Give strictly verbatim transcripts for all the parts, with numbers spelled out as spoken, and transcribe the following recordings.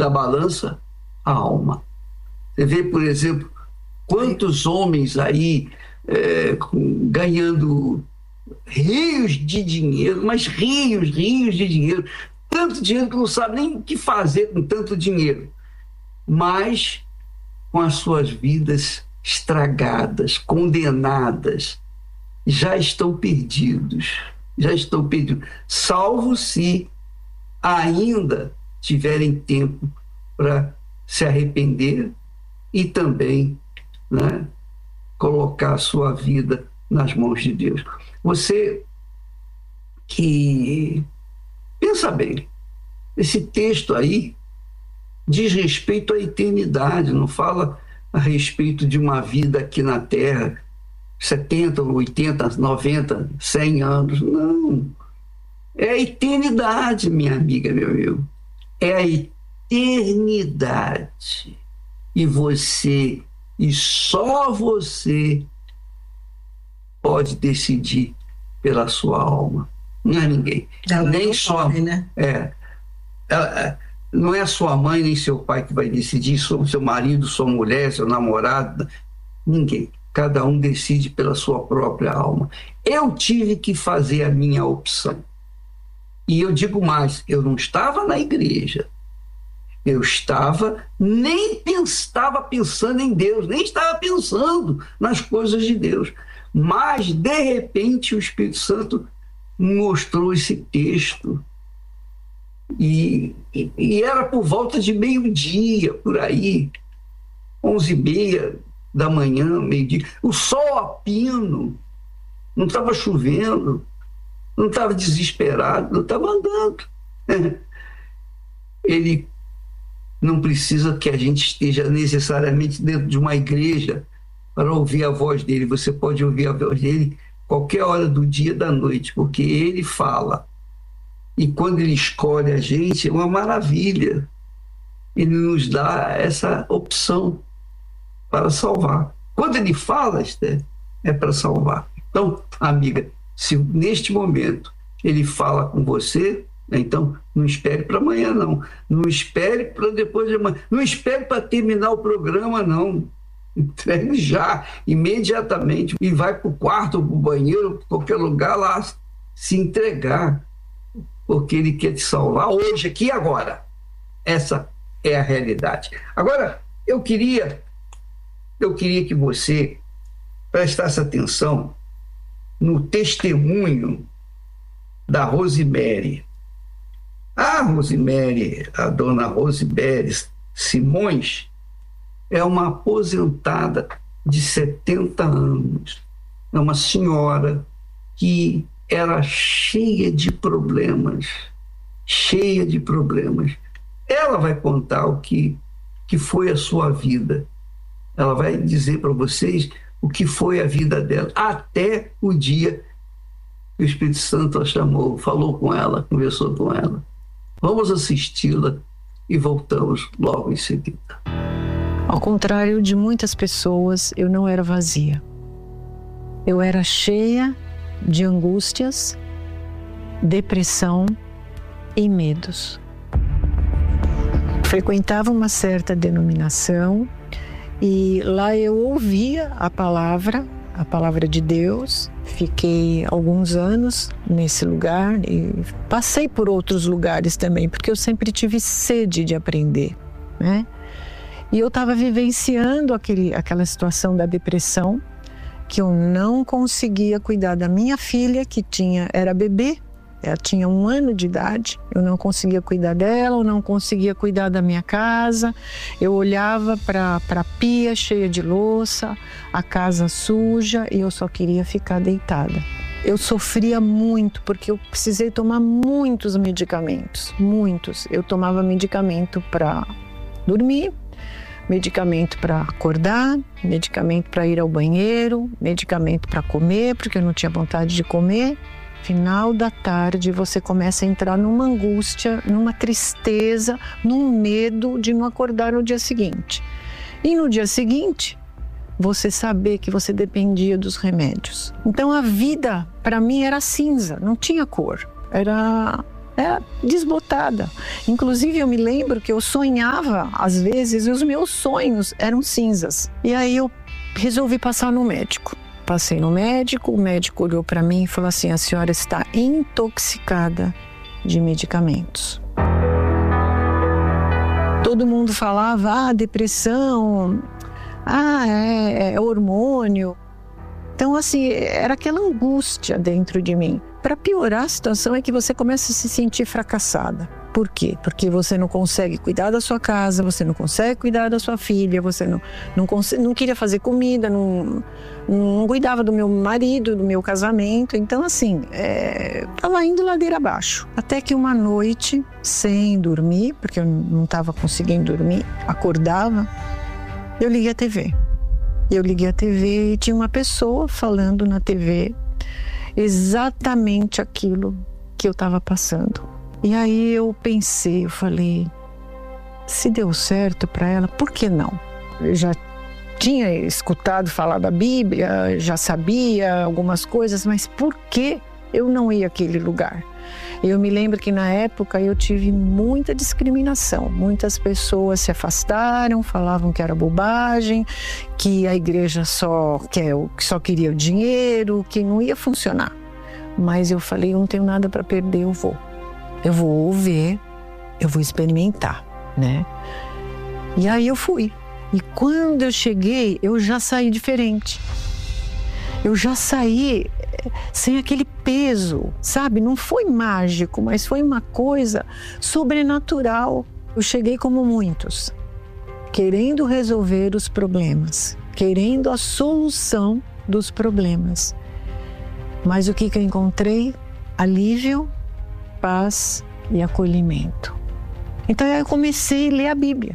da balança? A alma. Você vê, por exemplo, quantos homens aí é, com, ganhando rios de dinheiro, mas rios, rios de dinheiro, tanto dinheiro que não sabe nem o que fazer com tanto dinheiro, mas com as suas vidas estragadas, condenadas, já estão perdidos, já estão perdidos, salvo se ainda tiverem tempo para se arrepender e também, né, colocar a sua vida nas mãos de Deus. Você que pensa bem, esse texto aí diz respeito à eternidade, não fala a respeito de uma vida aqui na Terra, setenta, oitenta, noventa, cem anos. Não. É a eternidade, minha amiga, meu amigo. É a eternidade. E você, e só você, pode decidir pela sua alma. Não é ninguém. Ela nem sua morre, né? É. Ela, não é sua mãe nem seu pai que vai decidir, seu marido, sua mulher, seu namorado. Ninguém. Cada um decide pela sua própria alma. Eu tive que fazer a minha opção. E eu digo mais, eu não estava na igreja. Eu estava, nem estava pensando em Deus, nem estava pensando nas coisas de Deus. Mas, de repente, o Espírito Santo mostrou esse texto. E, e, e era por volta de meio-dia, por aí, onze e meia da manhã, meio-dia. O sol a pino, não estava chovendo, não estava desesperado, não estava andando. Ele não precisa que a gente esteja necessariamente dentro de uma igreja para ouvir a voz dele. Você pode ouvir a voz dele qualquer hora do dia e da noite, porque ele fala. E quando ele escolhe a gente, é uma maravilha. Ele nos dá essa opção para salvar. Quando ele fala, Esther, é para salvar. Então, amiga, se neste momento ele fala com você, então não espere para amanhã, não. Não espere para depois de amanhã. Não espere para terminar o programa, não. Entregue já, imediatamente. E vai para o quarto, para o banheiro, para qualquer lugar lá, se entregar. Porque ele quer te salvar hoje, aqui e agora. Essa é a realidade. Agora, eu queria, eu queria que você prestasse atenção no testemunho da Rosemary. A Rosemary, a dona Rosemary Simões, é uma aposentada de setenta anos. É uma senhora que era cheia de problemas, cheia de problemas. Ela vai contar o que, que foi a sua vida. Ela vai dizer para vocês o que foi a vida dela, até o dia que o Espírito Santo a chamou, falou com ela, conversou com ela. Vamos assisti-la e voltamos logo em seguida. Ao contrário de muitas pessoas, eu não era vazia. Eu era cheia de angústias, depressão e medos. Frequentava uma certa denominação e lá eu ouvia a palavra, a palavra de Deus. Fiquei alguns anos nesse lugar e passei por outros lugares também, porque eu sempre tive sede de aprender, né? E eu estava vivenciando aquele, aquela situação da depressão, que eu não conseguia cuidar da minha filha, que tinha, era bebê, ela tinha um ano de idade, eu não conseguia cuidar dela, eu não conseguia cuidar da minha casa, eu olhava para a pia cheia de louça, a casa suja, e eu só queria ficar deitada. Eu sofria muito, porque eu precisei tomar muitos medicamentos, muitos. Eu tomava medicamento para dormir, medicamento para acordar, medicamento para ir ao banheiro, medicamento para comer, porque eu não tinha vontade de comer. Final da tarde, você começa a entrar numa angústia, numa tristeza, num medo de não acordar no dia seguinte. E no dia seguinte, você saber que você dependia dos remédios. Então a vida, para mim, era cinza, não tinha cor. Era é desbotada. Inclusive eu me lembro que eu sonhava, às vezes, e os meus sonhos eram cinzas. E aí eu resolvi passar no médico. Passei no médico, o médico olhou para mim e falou assim: a senhora está intoxicada de medicamentos. Todo mundo falava, ah, depressão, ah, é, é hormônio. Então, assim, era aquela angústia dentro de mim. Para piorar a situação é que você começa a se sentir fracassada. Por quê? Porque você não consegue cuidar da sua casa, você não consegue cuidar da sua filha, você não, não, consegue, não queria fazer comida, não, não cuidava do meu marido, do meu casamento. Então, assim, estava é, indo ladeira abaixo. Até que uma noite, sem dormir, porque eu não estava conseguindo dormir, acordava, eu liguei a T V. Eu liguei a T V e tinha uma pessoa falando na T V exatamente aquilo que eu estava passando. E aí eu pensei, eu falei, se deu certo para ela, por que não? Eu já tinha escutado falar da Bíblia, já sabia algumas coisas, mas por que eu não ia àquele lugar? Eu me lembro que na época eu tive muita discriminação. Muitas pessoas se afastaram, falavam que era bobagem, que a igreja só, quer, que só queria o dinheiro, que não ia funcionar. Mas eu falei, eu não tenho nada para perder, eu vou. Eu vou ver, eu vou experimentar, né? E aí eu fui. E quando eu cheguei, eu já saí diferente. Eu já saí sem aquele peso, sabe? Não foi mágico, mas foi uma coisa sobrenatural. Eu cheguei como muitos, querendo resolver os problemas, querendo a solução dos problemas. Mas o que que eu encontrei? Alívio, paz e acolhimento. Então eu comecei a ler a Bíblia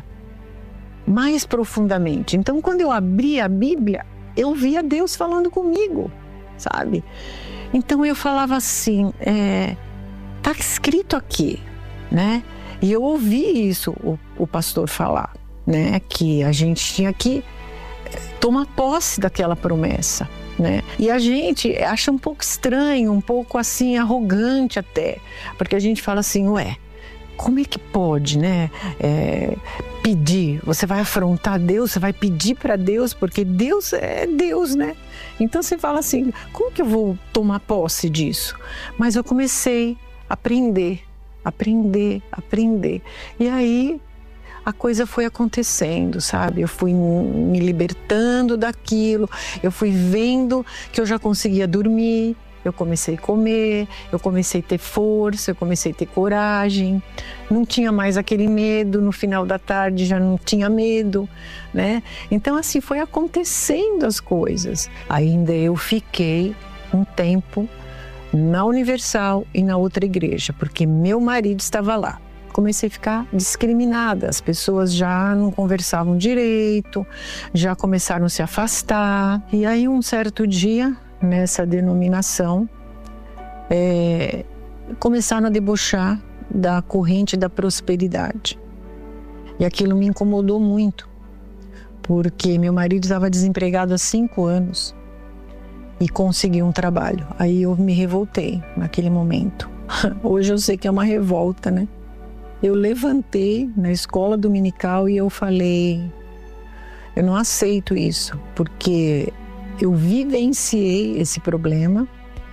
mais profundamente. Então quando eu abri a Bíblia, eu via Deus falando comigo, sabe? Então eu falava assim, é, tá escrito aqui, né? E eu ouvi isso, o, o pastor falar, né? Que a gente tinha que tomar posse daquela promessa, né? E a gente acha um pouco estranho, um pouco assim arrogante até, porque a gente fala assim, ué, como é que pode, né? É, pedir, você vai afrontar Deus, você vai pedir para Deus, porque Deus é Deus, né? Então você fala assim, como que eu vou tomar posse disso? Mas eu comecei a aprender, aprender, aprender. E aí a coisa foi acontecendo, sabe? Eu fui me libertando daquilo, eu fui vendo que eu já conseguia dormir, eu comecei a comer, eu comecei a ter força, eu comecei a ter coragem, não tinha mais aquele medo, no final da tarde já não tinha medo, né? Então assim, foi acontecendo as coisas. Ainda eu fiquei um tempo na Universal e na outra igreja, porque meu marido estava lá. Comecei a ficar discriminada, as pessoas já não conversavam direito, já começaram a se afastar. E aí um certo dia, nessa denominação, é, começaram a debochar da corrente da prosperidade. E aquilo me incomodou muito, porque meu marido estava desempregado há cinco anos e conseguiu um trabalho. Aí eu me revoltei naquele momento. Hoje eu sei que é uma revolta, né? Eu levantei na escola dominical e eu falei, eu não aceito isso, porque eu vivenciei esse problema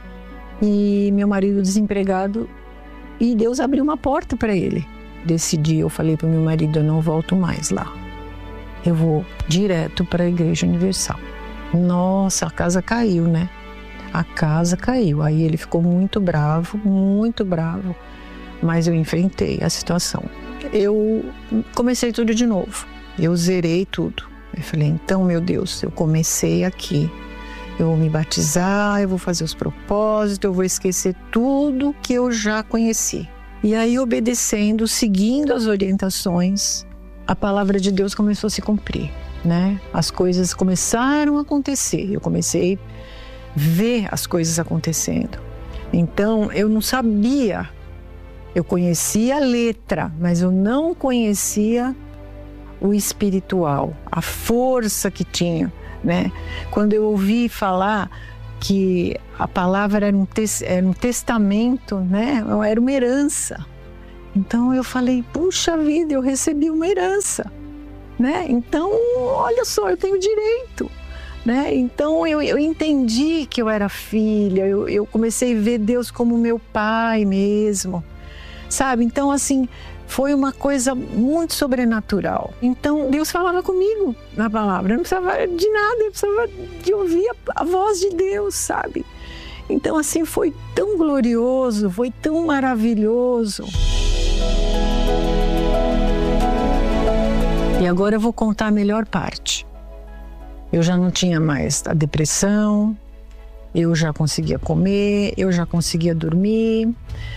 e meu marido desempregado, e Deus abriu uma porta para ele. Desse dia eu falei para o meu marido, eu não volto mais lá. Eu vou direto para a Igreja Universal. Nossa, a casa caiu, né? A casa caiu. Aí ele ficou muito bravo, muito bravo. Mas eu enfrentei a situação. Eu comecei tudo de novo. Eu zerei tudo. Eu falei, então, meu Deus, eu comecei aqui. Eu vou me batizar, eu vou fazer os propósitos, eu vou esquecer tudo que eu já conheci. E aí, obedecendo, seguindo as orientações, a palavra de Deus começou a se cumprir, né? As coisas começaram a acontecer. Eu comecei a ver as coisas acontecendo. Então, eu não sabia. Eu conhecia a letra, mas eu não conhecia o espiritual, a força que tinha, né? Quando eu ouvi falar que a palavra era um, tes, era um testamento, né? Era uma herança. Então eu falei, puxa vida, eu recebi uma herança, né? Então, olha só, eu tenho direito, né? Então eu, eu entendi que eu era filha, eu, eu comecei a ver Deus como meu pai mesmo, sabe? Então, assim, foi uma coisa muito sobrenatural. Então Deus falava comigo na palavra, eu não precisava de nada, eu precisava de ouvir a, a voz de Deus, sabe? Então, assim, foi tão glorioso, foi tão maravilhoso. E agora eu vou contar a melhor parte. Eu já não tinha mais a depressão, eu já conseguia comer, eu já conseguia dormir,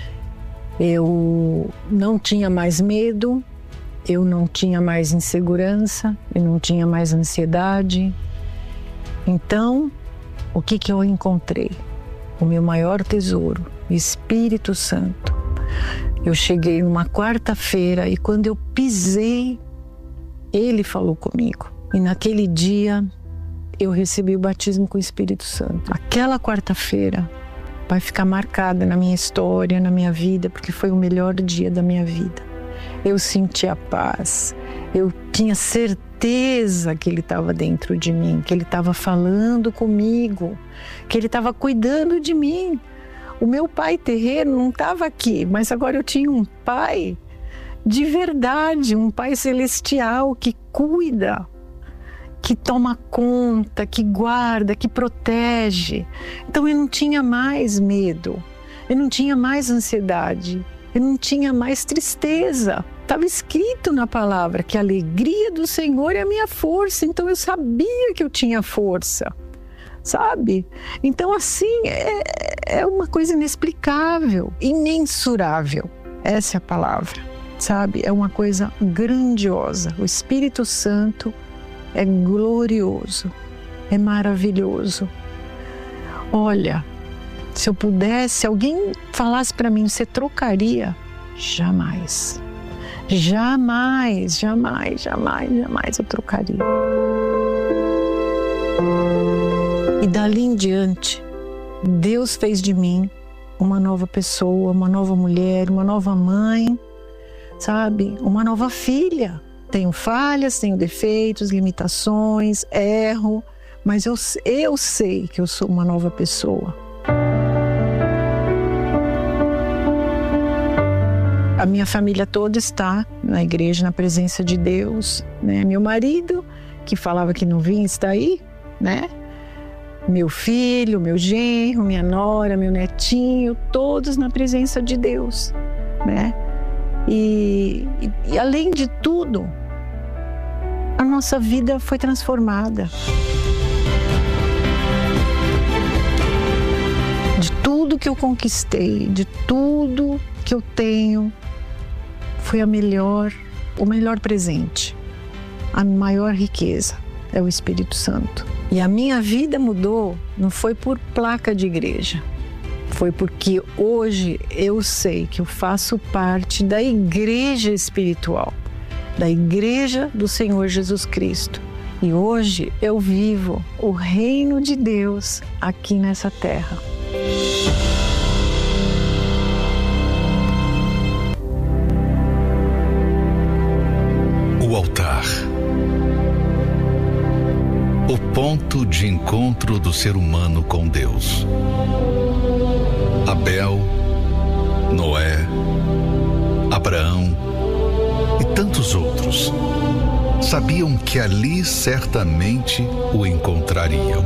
eu não tinha mais medo, eu não tinha mais insegurança, eu não tinha mais ansiedade. Então, o que que eu encontrei? O meu maior tesouro, o Espírito Santo. Eu cheguei numa quarta-feira e quando eu pisei, Ele falou comigo. E naquele dia, eu recebi o batismo com o Espírito Santo. Aquela quarta-feira vai ficar marcada na minha história, na minha vida, porque foi o melhor dia da minha vida. Eu senti a paz, eu tinha certeza que Ele estava dentro de mim, que Ele estava falando comigo, que Ele estava cuidando de mim. O meu pai terreno não estava aqui, mas agora eu tinha um pai de verdade, um pai celestial que cuida, que toma conta, que guarda, que protege. Então eu não tinha mais medo, eu não tinha mais ansiedade, eu não tinha mais tristeza. Estava escrito na palavra que a alegria do Senhor é a minha força, então eu sabia que eu tinha força, sabe? Então, assim, é, é uma coisa inexplicável, imensurável, essa é a palavra, sabe? É uma coisa grandiosa. O Espírito Santo é glorioso, é maravilhoso. Olha, se eu pudesse, se alguém falasse para mim, você trocaria? Jamais. Jamais, jamais, jamais, jamais eu trocaria. E dali em diante, Deus fez de mim uma nova pessoa, uma nova mulher, uma nova mãe, sabe? Uma nova filha. Tenho falhas, tenho defeitos, limitações, erro, mas eu, eu sei que eu sou uma nova pessoa. A minha família toda está na igreja, na presença de Deus, né? Meu marido, que falava que não vinha, está aí, né? Meu filho, meu genro, minha nora, meu netinho, todos na presença de Deus, né? E, e, e além de tudo, a nossa vida foi transformada. De tudo que eu conquistei, de tudo que eu tenho, foi a melhor, o melhor presente, a maior riqueza é o Espírito Santo. E a minha vida mudou, não foi por placa de igreja, foi porque hoje eu sei que eu faço parte da igreja espiritual, da igreja do Senhor Jesus Cristo. E hoje eu vivo o reino de Deus aqui nessa terra. O altar. O ponto de encontro do ser humano com Deus. Abel, Noé, Abraão e tantos outros sabiam que ali certamente o encontrariam.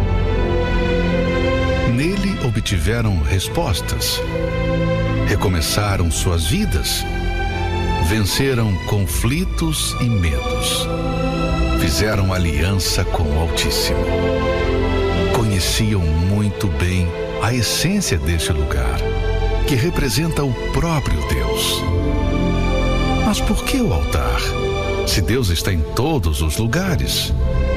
Nele obtiveram respostas, recomeçaram suas vidas, venceram conflitos e medos, fizeram aliança com o Altíssimo. Conheciam muito bem a essência deste lugar, que representa o próprio Deus. Mas por que o altar, se Deus está em todos os lugares?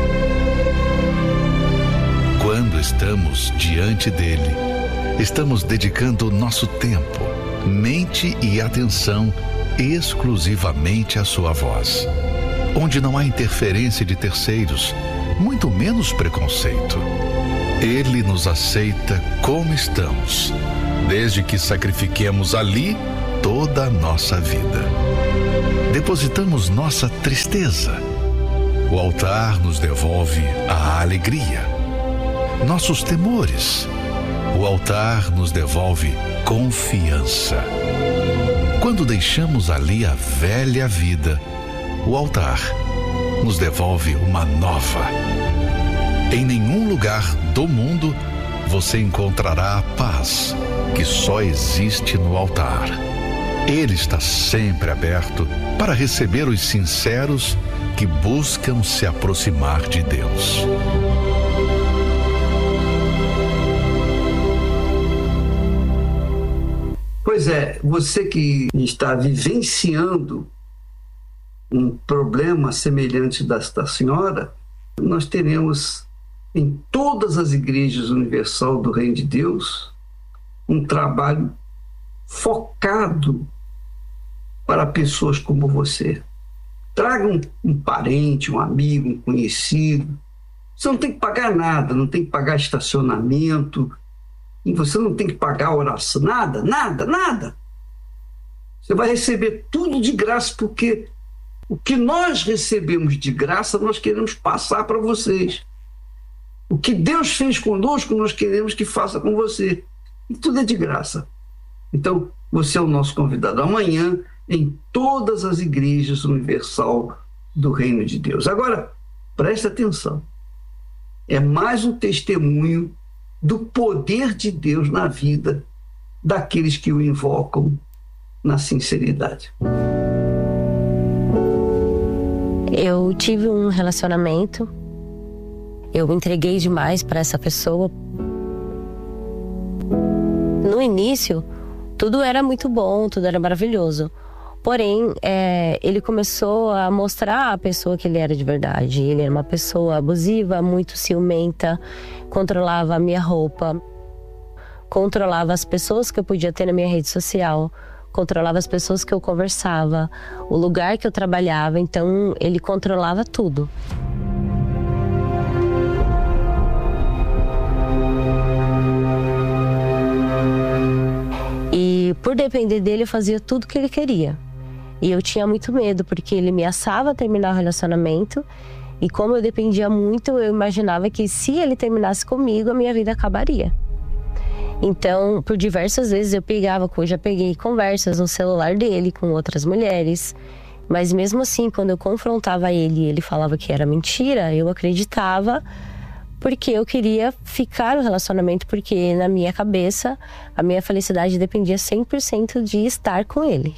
Quando estamos diante dele, estamos dedicando nosso tempo, mente e atenção exclusivamente à sua voz, onde não há interferência de terceiros, muito menos preconceito. Ele nos aceita como estamos, desde que sacrifiquemos ali toda a nossa vida. Depositamos nossa tristeza. O altar nos devolve a alegria. Nossos temores. O altar nos devolve confiança. Quando deixamos ali a velha vida, o altar nos devolve uma nova. Em nenhum lugar do mundo você encontrará a paz que só existe no altar. Ele está sempre aberto para receber os sinceros que buscam se aproximar de Deus. Pois é, você que está vivenciando um problema semelhante da da senhora, nós teremos em todas as igrejas universal do Reino de Deus um trabalho focado para pessoas como você. Traga um, um parente, um amigo, um conhecido. Você não tem que pagar nada, não tem que pagar estacionamento, e você não tem que pagar oração, nada, nada, nada. Você vai receber tudo de graça, porque o que nós recebemos de graça, nós queremos passar para vocês. O que Deus fez conosco, nós queremos que faça com você. E tudo é de graça. Então, você é o nosso convidado amanhã em todas as igrejas universal do Reino de Deus. Agora, preste atenção. É mais um testemunho do poder de Deus na vida daqueles que o invocam na sinceridade. Eu tive um relacionamento. Eu me entreguei demais para essa pessoa. No início, tudo era muito bom, tudo era maravilhoso. Porém, é, ele começou a mostrar a pessoa que ele era de verdade. Ele era uma pessoa abusiva, muito ciumenta, controlava a minha roupa, controlava as pessoas que eu podia ter na minha rede social, controlava as pessoas que eu conversava, o lugar que eu trabalhava. Então, ele controlava tudo. E por depender dele, eu fazia tudo que ele queria. E eu tinha muito medo, porque ele me ameaçava terminar o relacionamento. E como eu dependia muito, eu imaginava que se ele terminasse comigo, a minha vida acabaria. Então, por diversas vezes eu pegava, eu já peguei conversas no celular dele com outras mulheres. Mas mesmo assim, quando eu confrontava ele e ele falava que era mentira, eu acreditava, porque eu queria ficar no relacionamento, porque na minha cabeça a minha felicidade dependia cem por cento de estar com ele.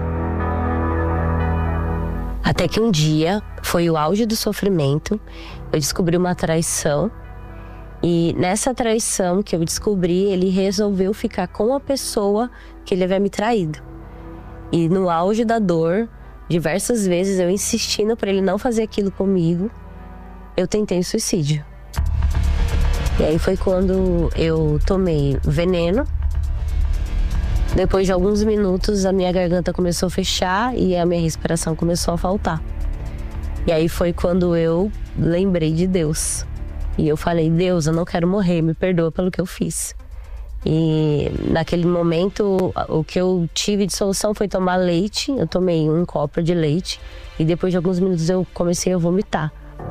Até que um dia, foi o auge do sofrimento, eu descobri uma traição. E nessa traição que eu descobri, ele resolveu ficar com a pessoa que ele havia me traído. E no auge da dor, diversas vezes eu insistindo para ele não fazer aquilo comigo, eu tentei suicídio. E aí foi quando eu tomei veneno. Depois de alguns minutos, a minha garganta começou a fechar e a minha respiração começou a faltar. E aí foi quando eu lembrei de Deus. E eu falei: Deus, eu não quero morrer, me perdoa pelo que eu fiz. E naquele momento, o que eu tive de solução foi tomar leite. Eu tomei um copo de leite e depois de alguns minutos eu comecei a vomitar.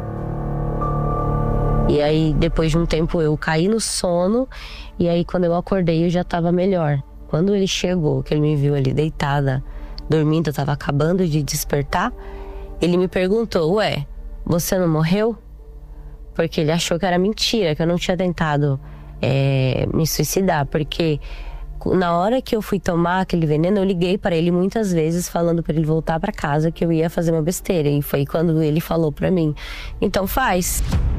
E aí, depois de um tempo, eu caí no sono. E aí, quando eu acordei, eu já estava melhor. Quando ele chegou, que ele me viu ali deitada, dormindo, eu estava acabando de despertar, ele me perguntou: ué, você não morreu? Porque ele achou que era mentira, que eu não tinha tentado é, me suicidar. Porque na hora que eu fui tomar aquele veneno, eu liguei para ele muitas vezes falando para ele voltar para casa, que eu ia fazer uma besteira. E foi quando ele falou para mim: então faz.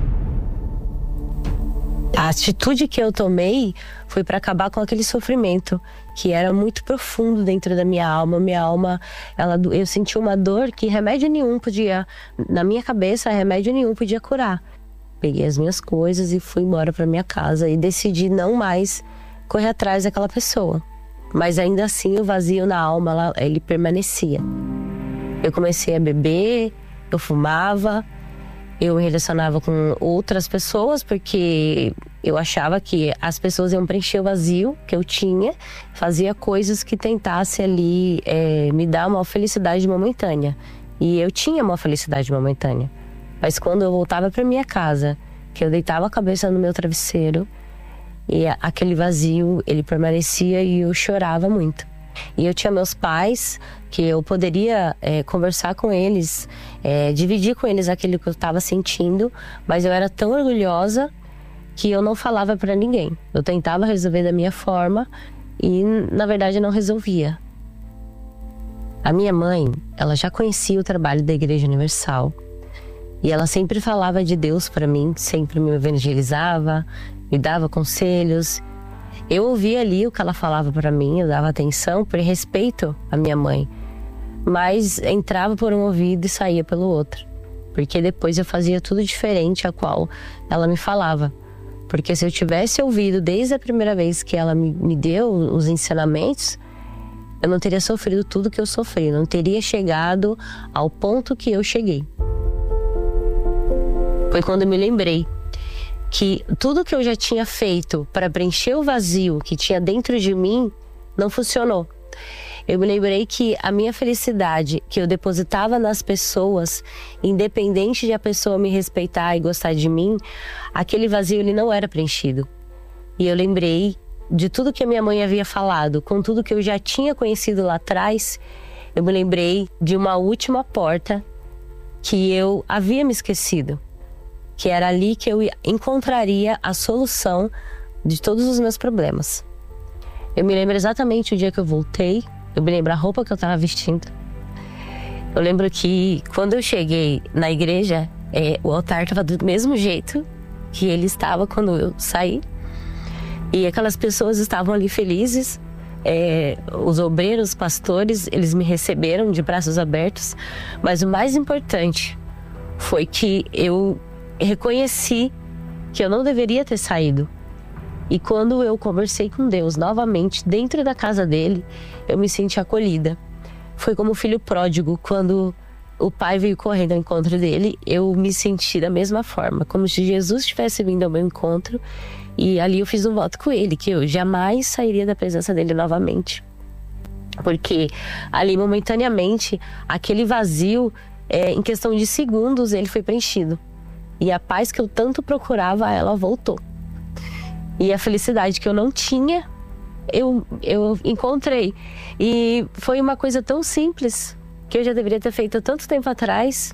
A atitude que eu tomei foi para acabar com aquele sofrimento que era muito profundo dentro da minha alma. Minha alma, ela, eu senti uma dor que remédio nenhum podia, na minha cabeça, remédio nenhum podia curar. Peguei as minhas coisas e fui embora para minha casa e decidi não mais correr atrás daquela pessoa. Mas ainda assim o vazio na alma, ela, ele permanecia. Eu comecei a beber, eu fumava. Eu me relacionava com outras pessoas porque eu achava que as pessoas iam preencher o vazio que eu tinha. Fazia coisas que tentasse ali é, me dar uma felicidade momentânea. E eu tinha uma felicidade momentânea. Mas quando eu voltava para minha casa, que eu deitava a cabeça no meu travesseiro, e aquele vazio, ele permanecia e eu chorava muito. E eu tinha meus pais, que eu poderia é, conversar com eles, é, dividir com eles aquilo que eu estava sentindo, mas eu era tão orgulhosa que eu não falava para ninguém. Eu tentava resolver da minha forma e, na verdade, não resolvia. A minha mãe, ela já conhecia o trabalho da Igreja Universal e ela sempre falava de Deus para mim, sempre me evangelizava, me dava conselhos. Eu ouvia ali o que ela falava para mim, eu dava atenção por respeito à minha mãe, mas entrava por um ouvido e saía pelo outro, porque depois eu fazia tudo diferente a qual ela me falava. Porque se eu tivesse ouvido desde a primeira vez que ela me, me deu os ensinamentos, eu não teria sofrido tudo que eu sofri, não teria chegado ao ponto que eu cheguei. Foi quando eu me lembrei que tudo que eu já tinha feito para preencher o vazio que tinha dentro de mim não funcionou. Eu me lembrei que a minha felicidade que eu depositava nas pessoas, independente de a pessoa me respeitar e gostar de mim, aquele vazio ele não era preenchido. E eu lembrei de tudo que a minha mãe havia falado, com tudo que eu já tinha conhecido lá atrás. Eu me lembrei de uma última porta que eu havia me esquecido, que era ali que eu encontraria a solução de todos os meus problemas. Eu me lembro exatamente o dia que eu voltei, eu me lembro a roupa que eu estava vestindo. Eu lembro que quando eu cheguei na igreja, é, o altar estava do mesmo jeito que ele estava quando eu saí. E aquelas pessoas estavam ali felizes, é, os obreiros, os pastores, eles me receberam de braços abertos. Mas o mais importante foi que eu reconheci que eu não deveria ter saído. E quando eu conversei com Deus novamente dentro da casa dele, eu me senti acolhida. Foi como o filho pródigo, quando o pai veio correndo ao encontro dele, eu me senti da mesma forma, como se Jesus tivesse vindo ao meu encontro. E ali eu fiz um voto com ele, que eu jamais sairia da presença dele novamente. Porque ali momentaneamente, aquele vazio, é, em questão de segundos, ele foi preenchido. E a paz que eu tanto procurava, ela voltou. E a felicidade que eu não tinha, eu, eu encontrei. E foi uma coisa tão simples, que eu já deveria ter feito há tanto tempo atrás,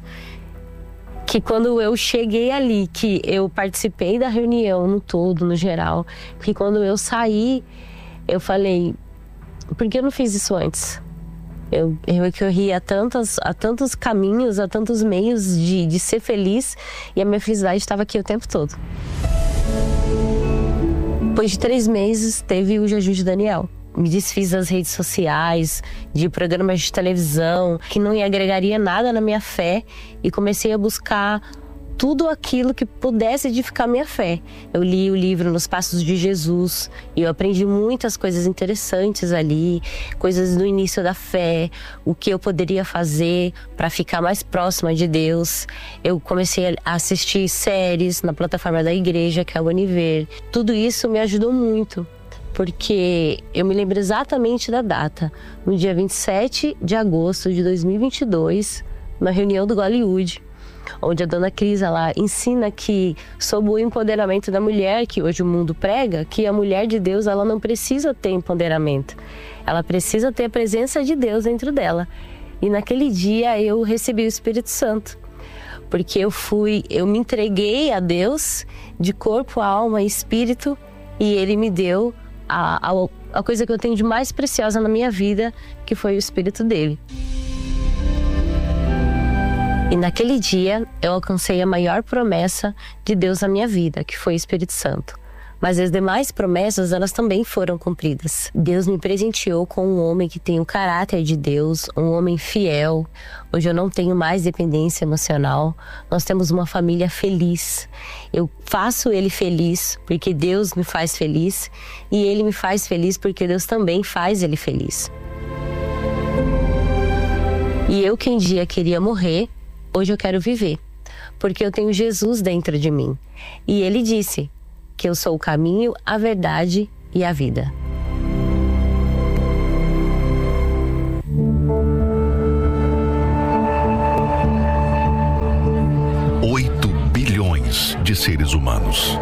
que quando eu cheguei ali, que eu participei da reunião no todo, no geral, que quando eu saí, eu falei, por que eu não fiz isso antes? Eu, eu corri a, tantos, a tantos caminhos, a tantos meios de, de ser feliz, e a minha felicidade estava aqui o tempo todo. Depois de três meses, teve o jejum de Daniel. Me desfiz das redes sociais, de programas de televisão, que não agregaria nada na minha fé, e comecei a buscar tudo aquilo que pudesse edificar minha fé. Eu li o livro Nos Passos de Jesus e eu aprendi muitas coisas interessantes ali, coisas do início da fé, o que eu poderia fazer para ficar mais próxima de Deus. Eu comecei a assistir séries na plataforma da igreja, que é o Univer. Tudo isso me ajudou muito, porque eu me lembro exatamente da data, no dia vinte e sete de agosto de dois mil e vinte e dois, na reunião do Hollywood, onde a dona Cris, ela ensina que, sob o empoderamento da mulher, que hoje o mundo prega, que a mulher de Deus, ela não precisa ter empoderamento, ela precisa ter a presença de Deus dentro dela. E naquele dia eu recebi o Espírito Santo, porque eu fui, eu me entreguei a Deus de corpo, alma e espírito, e Ele me deu a, a, a coisa que eu tenho de mais preciosa na minha vida, que foi o Espírito dele. E naquele dia eu alcancei a maior promessa de Deus na minha vida, que foi o Espírito Santo. Mas as demais promessas, elas também foram cumpridas. Deus me presenteou com um homem que tem o caráter de Deus, um homem fiel. Hoje eu não tenho mais dependência emocional. Nós temos uma família feliz. Eu faço ele feliz porque Deus me faz feliz. E ele me faz feliz porque Deus também faz ele feliz. E eu que um dia queria morrer, hoje eu quero viver. porque eu tenho Jesus dentro de mim. E ele disse que eu sou o caminho, a verdade e a vida. Oito bilhões de seres humanos.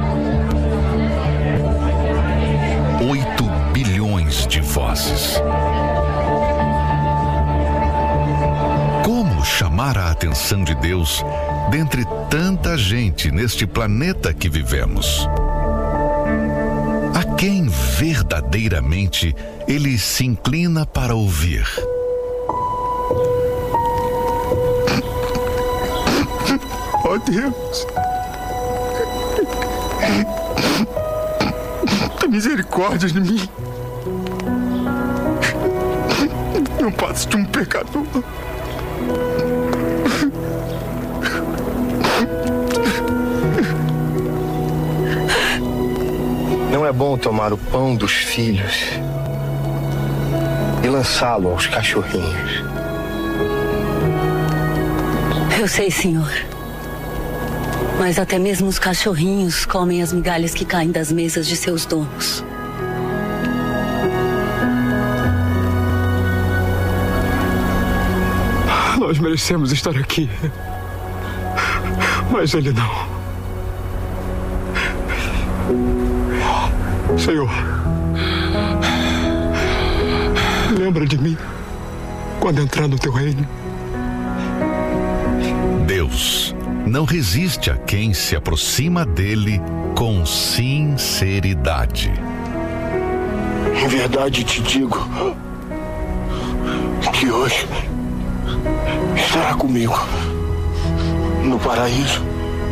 Oito bilhões de vozes. Como chamar a atenção de Deus dentre tanta gente neste planeta que vivemos? A quem verdadeiramente ele se inclina para ouvir? Ó Deus, tem misericórdia de mim. Não passo de um pecador. Não é bom tomar o pão dos filhos e lançá-lo aos cachorrinhos. Eu sei, senhor. Mas até mesmo os cachorrinhos comem as migalhas que caem das mesas de seus donos. Nós merecemos estar aqui, mas ele não. Senhor, lembra de mim quando entrar no teu reino. Deus não resiste a quem se aproxima dele com sinceridade. Em verdade te digo que hoje estará comigo no paraíso.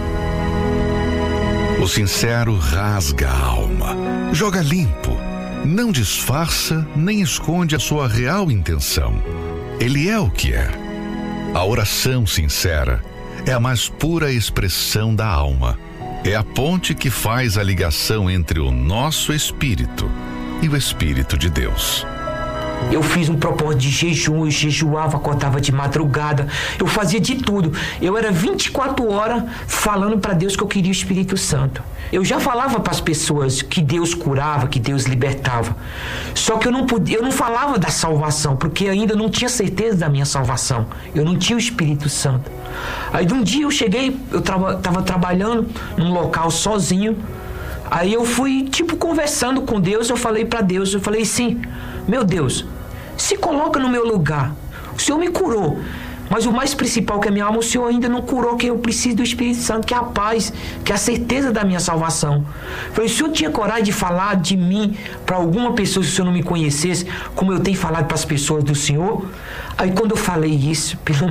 O sincero rasga a alma, joga limpo, não disfarça nem esconde a sua real intenção. Ele é o que é. A oração sincera é a mais pura expressão da alma. É a ponte que faz a ligação entre o nosso espírito e o Espírito de Deus. Eu fiz um propósito de jejum, eu jejuava, acordava de madrugada, eu fazia de tudo. Eu era vinte e quatro horas falando para Deus que eu queria o Espírito Santo. Eu já falava para as pessoas que Deus curava, que Deus libertava. Só que eu não podia, eu não falava da salvação, porque ainda não tinha certeza da minha salvação. Eu não tinha o Espírito Santo. Aí de um dia eu cheguei, eu estava trabalhando num local sozinho. Aí eu fui, tipo, conversando com Deus, eu falei para Deus, eu falei assim, meu Deus, se coloca no meu lugar, o Senhor me curou, mas o mais principal que é a minha alma, o Senhor ainda não curou, que eu preciso do Espírito Santo, que é a paz, que é a certeza da minha salvação. Eu falei, o Senhor tinha coragem de falar de mim para alguma pessoa se o Senhor não me conhecesse, como eu tenho falado para as pessoas do Senhor? Aí quando eu falei isso, pelo...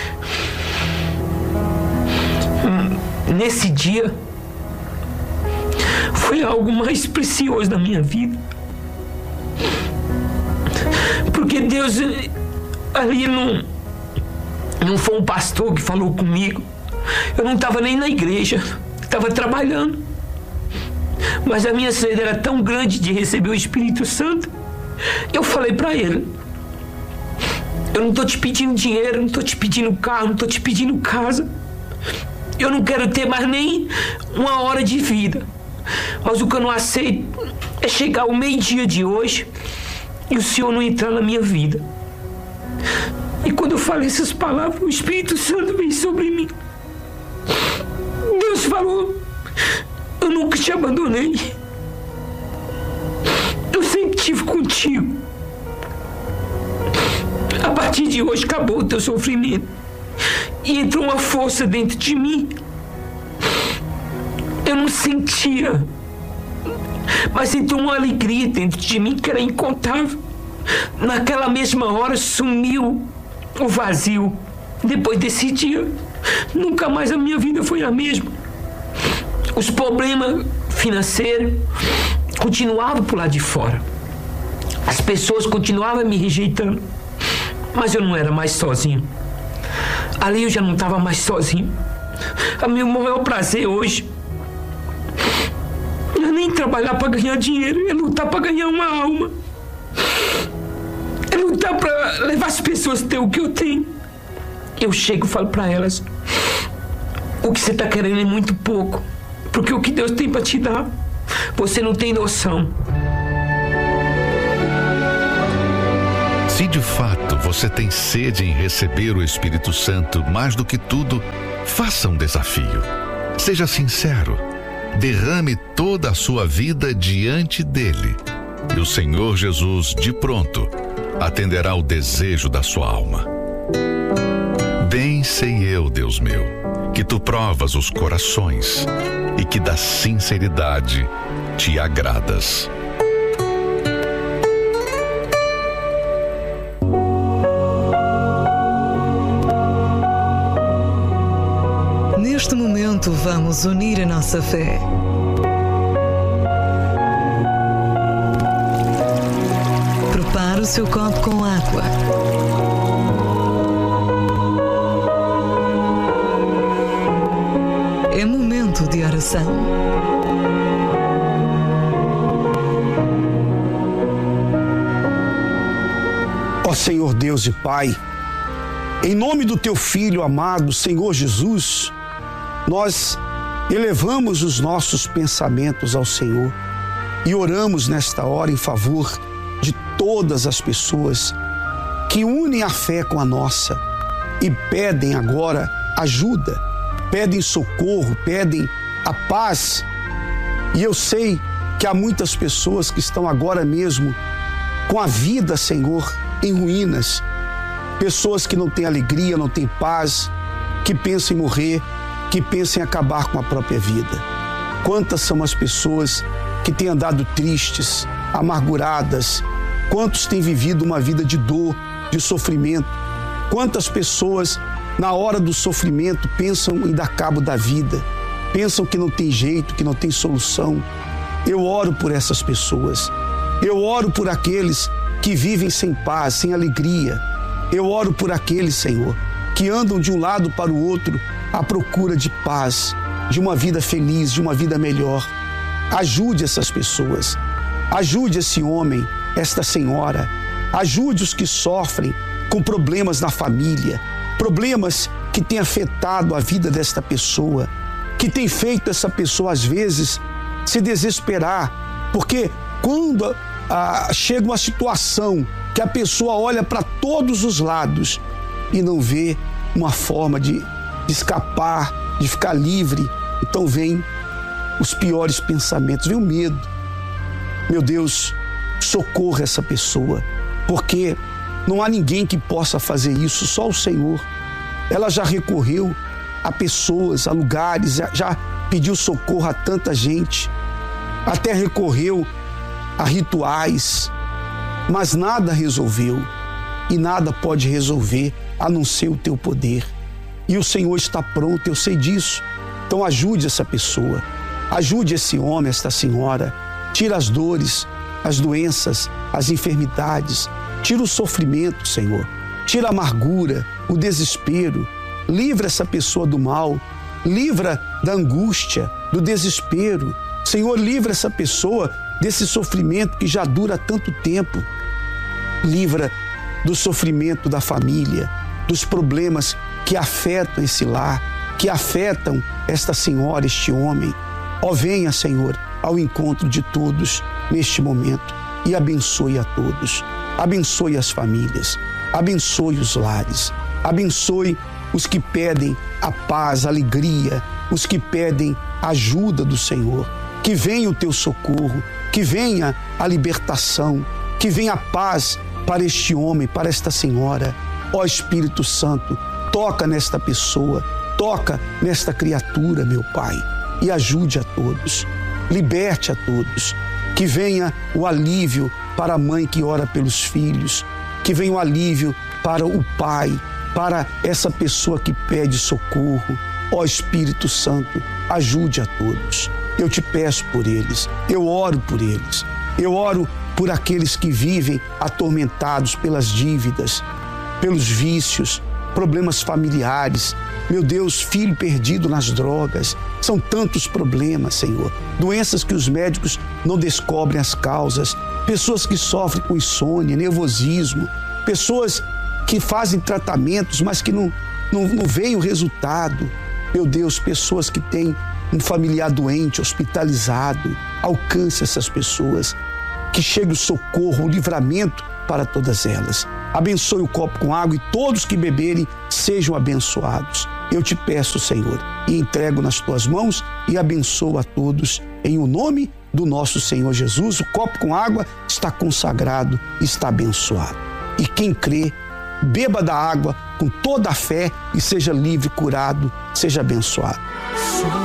nesse dia, foi algo mais precioso na minha vida. Porque Deus, ali não, não foi um pastor que falou comigo. Eu não estava nem na igreja, estava trabalhando. Mas a minha sede era tão grande de receber o Espírito Santo, eu falei para ele, eu não estou te pedindo dinheiro, não estou te pedindo carro, não estou te pedindo casa. Eu não quero ter mais nem uma hora de vida. Mas o que eu não aceito é chegar ao meio-dia de hoje e o Senhor não entrar na minha vida. E quando eu falei essas palavras, o Espírito Santo veio sobre mim. Deus falou, eu nunca te abandonei. Eu sempre estive contigo. A partir de hoje acabou o teu sofrimento. E entrou uma força dentro de mim. Eu não sentia, mas entrou uma alegria dentro de mim que era incontável. Naquela mesma hora sumiu o vazio. Depois desse dia, nunca mais a minha vida foi a mesma. Os problemas financeiros continuavam por lá de fora. As pessoas continuavam me rejeitando, mas eu não era mais sozinho. Ali eu já não estava mais sozinho. O meu maior prazer hoje não é nem trabalhar para ganhar dinheiro, é lutar para ganhar uma alma. É lutar para levar as pessoas a ter o que eu tenho. Eu chego e falo para elas, o que você está querendo é muito pouco. Porque o que Deus tem para te dar, você não tem noção. Se de fato você tem sede em receber o Espírito Santo mais do que tudo, faça um desafio. Seja sincero. Derrame toda a sua vida diante dele. E o Senhor Jesus, de pronto, atenderá o desejo da sua alma. Bem sei eu, Deus meu, que tu provas os corações e que da sinceridade te agradas. Neste momento, vamos unir a nossa fé. Prepare o seu copo com água. É momento de oração. Ó Senhor Deus e Pai, em nome do Teu Filho amado, Senhor Jesus, nós elevamos os nossos pensamentos ao Senhor e oramos nesta hora em favor de todas as pessoas que unem a fé com a nossa e pedem agora ajuda, pedem socorro, pedem a paz. E eu sei que há muitas pessoas que estão agora mesmo com a vida, Senhor, em ruínas, pessoas que não têm alegria, não têm paz, que pensam em morrer, que pensam em acabar com a própria vida. Quantas são as pessoas que têm andado tristes, amarguradas? Quantos têm vivido uma vida de dor, de sofrimento? Quantas pessoas, na hora do sofrimento, pensam em dar cabo da vida? Pensam que não tem jeito, que não tem solução? Eu oro por essas pessoas. Eu oro por aqueles que vivem sem paz, sem alegria. Eu oro por aqueles, Senhor, que andam de um lado para o outro à procura de paz, de uma vida feliz, de uma vida melhor. Ajude essas pessoas. Ajude esse homem, esta senhora. Ajude os que sofrem com problemas na família, problemas que têm afetado a vida desta pessoa, que tem feito essa pessoa, às vezes, se desesperar, porque quando ah, chega uma situação que a pessoa olha para todos os lados e não vê uma forma de, de escapar, de ficar livre, então vem os piores pensamentos, vem o medo. Meu Deus, socorra essa pessoa, porque não há ninguém que possa fazer isso, só o Senhor. Ela já recorreu a pessoas, a lugares, já pediu socorro a tanta gente, até recorreu a rituais, mas nada resolveu e nada pode resolver a não ser o teu poder. E o Senhor está pronto, eu sei disso. Então ajude essa pessoa, ajude esse homem, esta senhora, tira as dores, as doenças, as enfermidades, tira o sofrimento, Senhor, tira a amargura, o desespero, livra essa pessoa do mal, livra da angústia, do desespero. Senhor, livra essa pessoa desse sofrimento que já dura tanto tempo. Livra do sofrimento da família, dos problemas que afetam esse lar, que afetam esta senhora, este homem. Ó, venha, Senhor, ao encontro de todos neste momento e abençoe a todos. Abençoe as famílias, abençoe os lares, abençoe os que pedem a paz, a alegria, os que pedem a ajuda do Senhor. Que venha o teu socorro, que venha a libertação, que venha a paz para este homem, para esta senhora. Ó Espírito Santo, toca nesta pessoa, toca nesta criatura, meu Pai, e ajude a todos, liberte a todos. Que venha o alívio para a mãe que ora pelos filhos, que venha o alívio para o pai, para essa pessoa que pede socorro. Ó Espírito Santo, ajude a todos. Eu te peço por eles, eu oro por eles, eu oro por aqueles que vivem atormentados pelas dívidas, pelos vícios, problemas familiares. Meu Deus, filho perdido nas drogas. São tantos problemas, Senhor. Doenças que os médicos não descobrem as causas. Pessoas que sofrem com insônia, nervosismo. Pessoas que fazem tratamentos, mas que não, não, não veem o resultado. Meu Deus, pessoas que têm um familiar doente, hospitalizado, alcance essas pessoas, que chegue o socorro, o livramento para todas elas. Abençoe o copo com água e todos que beberem sejam abençoados. Eu te peço, Senhor, e entrego nas tuas mãos e abençoo a todos em o nome do nosso Senhor Jesus. O copo com água está consagrado, está abençoado. E quem crê, beba da água com toda a fé e seja livre, curado, seja abençoado.